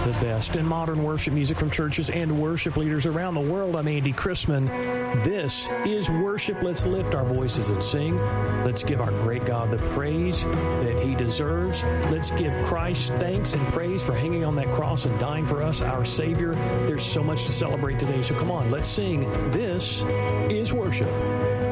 The best in modern worship music from churches and worship leaders around the world. I'm Andy Chrisman. This is worship. Let's lift our voices and sing. Let's give our great God the praise that He deserves. Let's give Christ thanks and praise for hanging on that cross and dying for us, our Savior. There's so much to celebrate today, so come on, let's sing. This is worship.